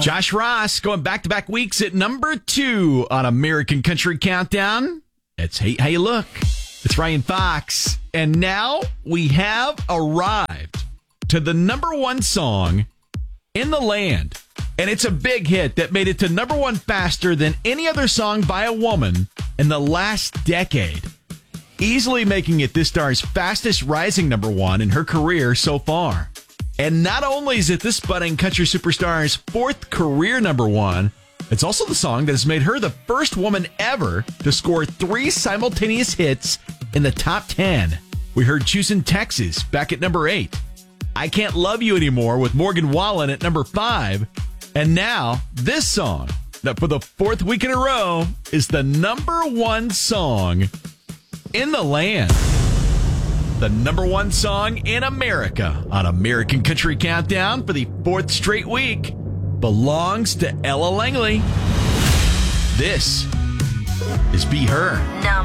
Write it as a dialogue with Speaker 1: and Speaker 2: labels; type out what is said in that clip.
Speaker 1: Josh Ross going back-to-back weeks at number 2 on American Country Countdown. It's Hate How You Look. It's Ryan Fox. And now we have arrived to the number 1 song in the land. And it's a big hit that made it to number 1 faster than any other song by a woman in the last decade. Easily making it this star's fastest rising number 1 in her career so far. And not only is it this budding country superstar's 4th career number 1, it's also the song that has made her the first woman ever to score 3 simultaneous hits in the top 10. We heard Choosing Texas back at number 8. I Can't Love You Anymore with Morgan Wallen at number 5. And now this song that for the 4th week in a row is the number 1 song in the land. The number 1 song in America on American Country Countdown for the 4th straight week belongs to Ella Langley. This is Be Her.